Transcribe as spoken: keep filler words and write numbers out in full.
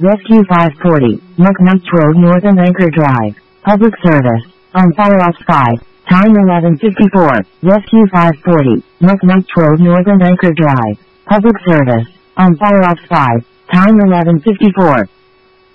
Rescue five forty, McKnight Road Northern Anchor Drive. Public service. On fire off sky. Time eleven fifty-four. Rescue five forty, McKnight Road Northern Anchor Drive. Public service. On fire off sky. Time eleven fifty-four.